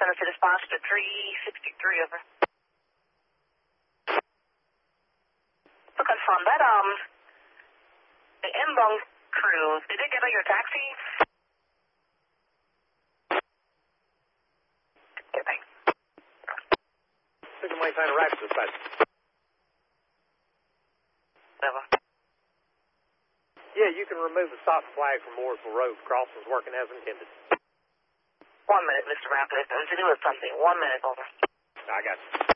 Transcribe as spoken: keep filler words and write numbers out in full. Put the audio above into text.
center to response to three sixty-three, over. To confirm that, um, the inbound crew, did they get on your taxi? Okay, thanks. We can maintain a rapid dispatch. Never. Yeah, you can remove the stop flag from Mooresville Road. Crossing's working as intended. One minute, Mister Rapids. To do with something. One minute, over. I got you.